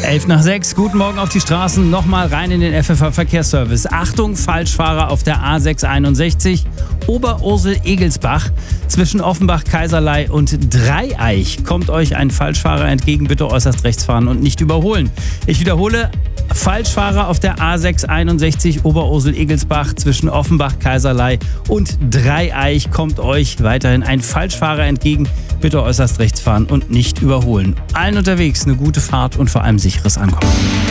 5:11. Guten Morgen auf die Straßen. Nochmal rein in den FFH Verkehrsservice. Achtung, Falschfahrer auf der A661 Oberursel-Egelsbach. Zwischen Offenbach, Kaiserlei und Dreieich kommt euch ein Falschfahrer entgegen. Bitte äußerst rechts fahren und nicht überholen. Ich wiederhole, Falschfahrer auf der A661 Oberursel-Egelsbach zwischen Offenbach, Kaiserlei und Dreieich kommt euch weiterhin ein Falschfahrer entgegen. Bitte äußerst rechts fahren und nicht überholen. Allen unterwegs eine gute Fahrt und vor allem sicheres Ankommen.